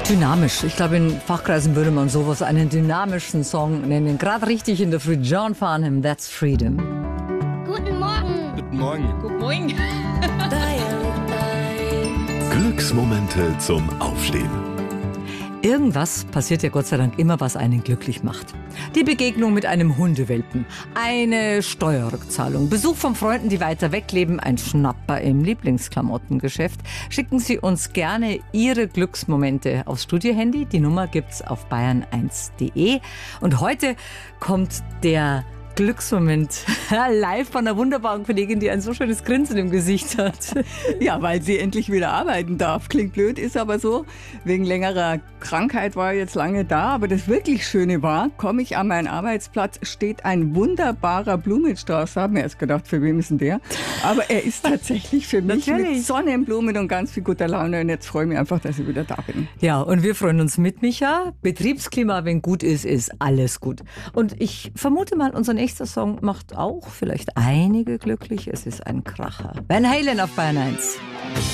Dynamisch. Ich glaube, in Fachkreisen würde man sowas einen dynamischen Song nennen. Gerade richtig in der Früh. John Farnham, That's Freedom. Guten Morgen. Guten Morgen. Guten Morgen. Glücksmomente zum Aufstehen. Irgendwas passiert ja Gott sei Dank immer, was einen glücklich macht. Die Begegnung mit einem Hundewelpen, eine Steuerrückzahlung, Besuch von Freunden, die weiter weg leben, ein Schnapper im Lieblingsklamottengeschäft. Schicken Sie uns gerne Ihre Glücksmomente aufs Studiohandy. Die Nummer gibt's auf bayern1.de. Und heute kommt der Glücksmoment live von einer wunderbaren Kollegin, die ein so schönes Grinsen im Gesicht hat. Ja, weil sie endlich wieder arbeiten darf. Klingt blöd, ist aber so. Wegen längerer Krankheit war er jetzt lange da. Aber das wirklich Schöne war, komme ich an meinen Arbeitsplatz, steht ein wunderbarer Blumenstrauß. Da haben wir erst gedacht, für wem ist denn der? Aber er ist tatsächlich für mich mit Sonnenblumen und ganz viel guter Laune. Und jetzt freue ich mich einfach, dass ich wieder da bin. Ja, und wir freuen uns mit Micha. Betriebsklima, wenn gut ist, ist alles gut. Und ich vermute mal, unser nächster Song macht auch vielleicht einige glücklich. Es ist ein Kracher. Van Halen auf Bayern 1.